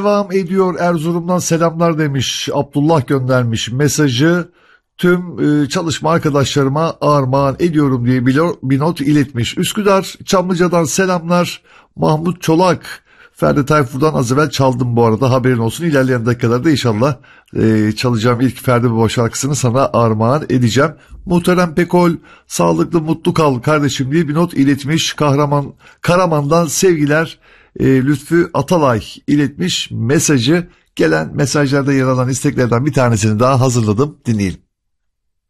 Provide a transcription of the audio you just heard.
Devam ediyor. Erzurum'dan selamlar demiş. Abdullah göndermiş mesajı. Tüm çalışma arkadaşlarıma armağan ediyorum diye bir not iletmiş. Üsküdar Çamlıca'dan selamlar. Mahmut Çolak. Ferdi Tayfur'dan az evvel çaldım bu arada, haberin olsun. İlerleyen dakikalarda inşallah çalacağım ilk Ferdi Baba şarkısını sana armağan edeceğim. Muhterem Pekol, sağlıklı mutlu kal kardeşim diye bir not iletmiş. Karaman'dan sevgiler. Lütfü Atalay iletmiş mesajı. Gelen mesajlarda yer alan isteklerden bir tanesini daha hazırladım. Dinleyelim.